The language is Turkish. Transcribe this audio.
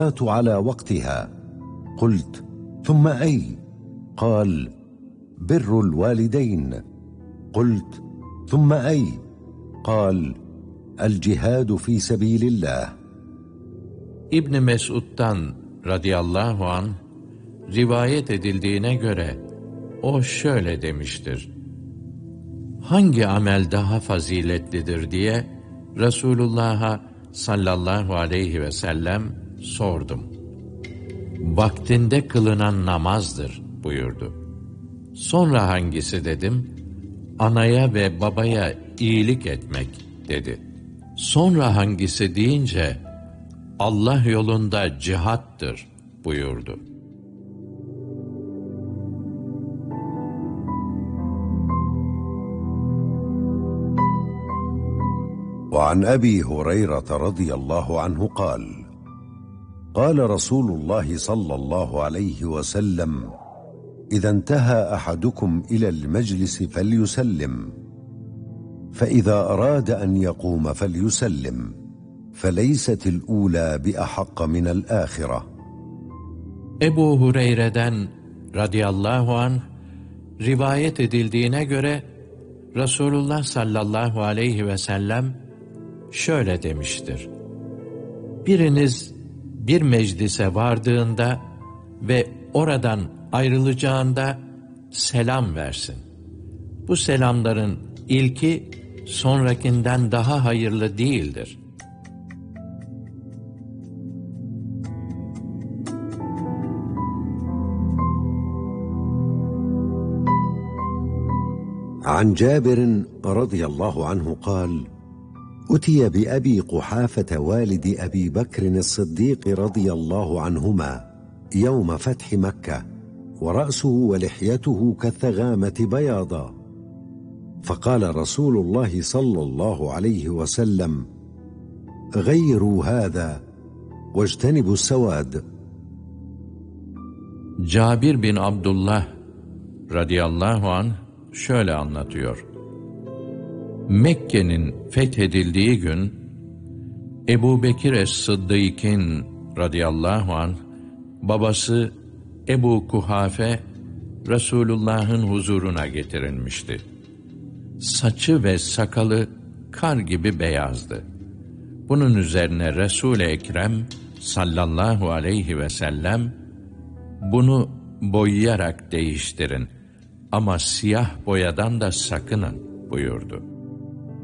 على وقتها. قلت: ثم أي؟ قال: بر الوالدين. قلت: ثم أي؟ قال: الجهاد في سبيل الله. İbn Mesud'dan radıyallahu anh rivayet edildiğine göre o şöyle demiştir: hangi amel daha faziletlidir diye Resulullah'a sallallahu aleyhi ve sellem sordum. Vaktinde kılınan namazdır buyurdu. Sonra hangisi dedim? Anaya ve babaya iyilik etmek dedi. Sonra hangisi deyince Allah yolunda cihattır buyurdu. وعن أبي هريرة رضي الله عنه قال: قال رسول الله صلى الله عليه وسلم: إذا انتهى أحدكم إلى المجلس فليسلم، فإذا أراد أن يقوم فليسلم، فليست الأولى بأحق من الآخرة. Ebu Hureyre'den radıyallahu anh rivayet edildiğine göre Resulullah sallallahu aleyhi ve sellem şöyle demiştir: biriniz bir meclise vardığında ve oradan ayrılacağında selam versin. Bu selamların ilki sonrakinden daha hayırlı değildir. عن جابر رضي الله عنه قال: أتي بأبي قحافة والد أبي بكر الصديق رضي الله عنهما يوم فتح مكة، ورأسه ولحيته كالثغامة بياضا، فقال رسول الله صلى الله عليه وسلم: غيروا هذا واجتنبوا السواد. Cabir bin Abdullah radıyallahu anh şöyle anlatıyor: Mekke'nin fethedildiği gün Ebu Bekir es-Sıddık'ın radıyallahu anh babası Ebu Kuhafe Resulullah'ın huzuruna getirilmişti. Saçı ve sakalı kar gibi beyazdı. Bunun üzerine Resul-i Ekrem sallallahu aleyhi ve sellem bunu boyayarak değiştirin ama siyah boyadan da sakının buyurdu.